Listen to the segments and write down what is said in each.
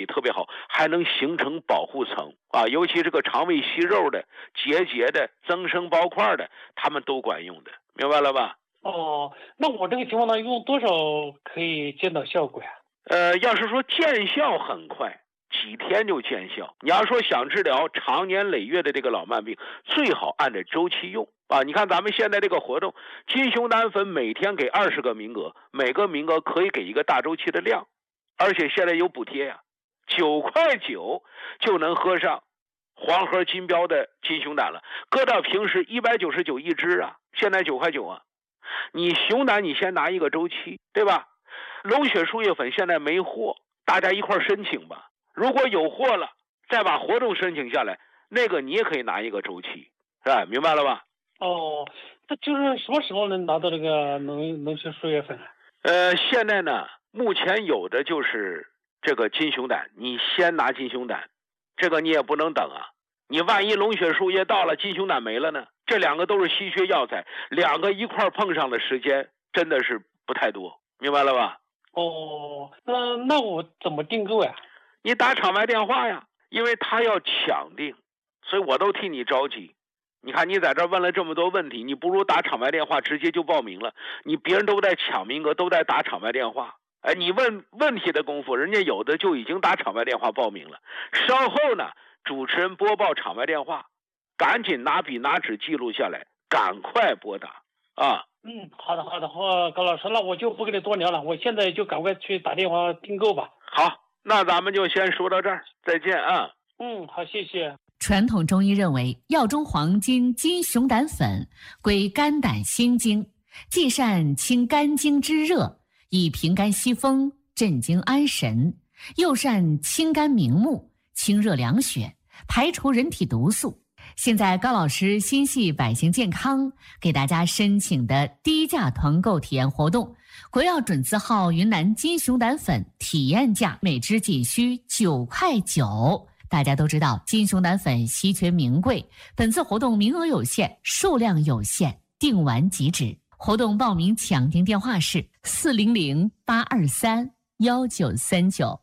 特别好，还能形成保护层啊。尤其这个肠胃息肉的、结的、增生包块的，他们都管用的，明白了吧？ 哦，那我这个情况呢，用多少可以见到效果呀？ 要是说见效很快，几天就见效。你要说想治疗长年累月的这个老慢病，最好按着周期用啊。你看咱们现在这个活动，金熊胆粉每天给20个名额，每个名额可以给一个大周期的量，而且现在有补贴呀，9块9就能喝上黄河金标的金熊胆了。搁到平时199一支啊，现在9块9啊。你熊胆你先拿一个周期，对吧？龙血输液粉现在没货，大家一块申请吧。如果有货了，再把活动申请下来，那个你也可以拿一个周期，是吧？明白了吧？ 哦，那就是什么时候能拿到这个龙血输液粉啊？ 现在呢，目前有的就是这个金熊胆，你先拿金熊胆，这个你也不能等啊。你万一龙血输液到了，金熊胆没了呢？这两个都是稀缺药材，两个一块碰上的时间真的是不太多，明白了吧？ 哦，那我怎么订购呀？ 你打场外电话呀，因为他要抢订，所以我都替你着急。你看你在这问了这么多问题，你不如打场外电话直接就报名了。你别人都在抢名额，都在打场外电话，哎，你问问题的功夫，人家有的就已经打场外电话报名了。稍后呢，主持人播报场外电话，赶紧拿笔拿纸记录下来，赶快拨打啊。 好的，高老师，那我就不跟你多聊了，我现在就赶快去打电话订购吧。 好，那咱们就先说到这儿，再见啊。 好，谢谢。 传统中医认为，药中黄金金熊胆粉归肝胆心经，既善清肝经之热，以平肝息风、镇惊安神，又善清肝明目、清热凉血，排除人体毒素。现在高老师心系百姓健康，给大家申请的低价团购体验活动，国药准字号云南金熊胆粉体验价每支仅需9块9。大家都知道金熊胆粉稀缺名贵，本次活动名额有限，数量有限，订完即止。活动报名抢订电话是400-823-1939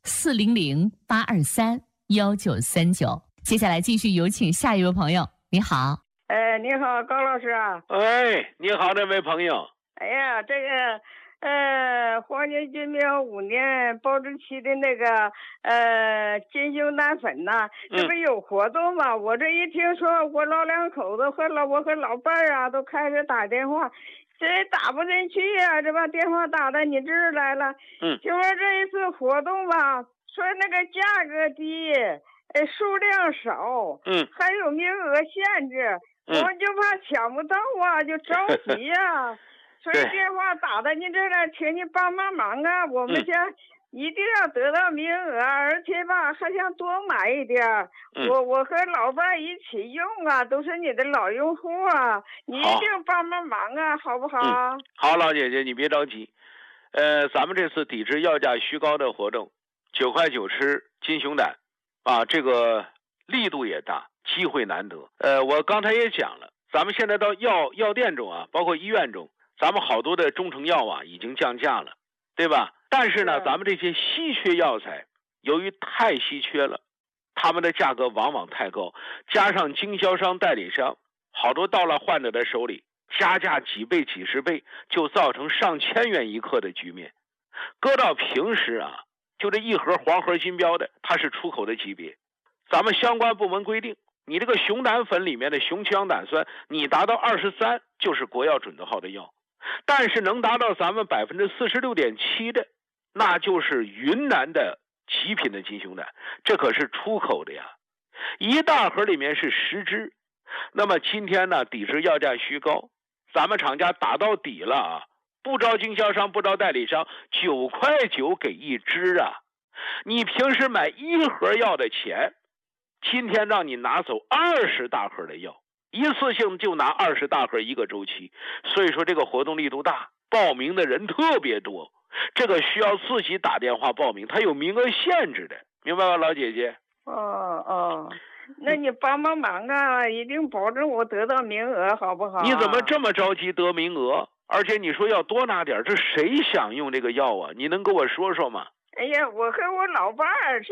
400-823-1939。接下来继续有请下一位朋友。你好。 你好，高老师啊。 你好，这位朋友。 哎呀，这个黄金金标5年保质期的那个金熊胆粉呐，这不有活动吗？我这一听说，我老两口子和我和老伴儿啊都开始打电话，这打不进去呀，这把电话打到你这儿来了。就说这一次活动吧，说那个价格低，数量少，还有名额限制，我们就怕抢不到啊，就着急呀。所以电话打到您这儿来，请你帮忙啊！我们想一定要得到名额，而且吧还想多买一点。我和老伴一起用啊，都是你的老用户啊，你一定帮忙啊，好不好？ 好，老姐姐你别着急，咱们这次抵制药价虚高的活动，9块9吃金熊胆啊，这个力度也大，机会难得。我刚才也讲了，咱们现在到药店中啊，包括医院中，咱们好多的中成药啊已经降价了，对吧？但是呢，咱们这些稀缺药材由于太稀缺了，他们的价格往往太高，加上经销商代理商好多到了患者的手里，加价几倍几十倍，就造成上千元一克的局面。搁到平时啊，就这一盒黄河金标的，它是出口的级别，咱们相关部门规定，你这个熊胆粉里面的雄曲氧胆酸，你达到23就是国药准字号的药，但是能达到咱们46.7%的，那就是云南的极品的金熊胆，这可是出口的呀。一大盒里面是10支，那么今天呢，抵制药价虚高，咱们厂家打到底了啊，不招经销商，不招代理商，9块9给一支啊。你平时买1盒药的钱，今天让你拿走20大盒的药，一次性就拿20大盒一个周期，所以说这个活动力度大，报名的人特别多，这个需要自己打电话报名，它有名额限制的，明白吧，老姐姐？ 那你帮忙啊，一定保证我得到名额，好不好？ 你怎么这么着急得名额？而且你说要多拿点，这谁想用这个药啊？你能跟我说说吗？ 哎呀，我和我老伴儿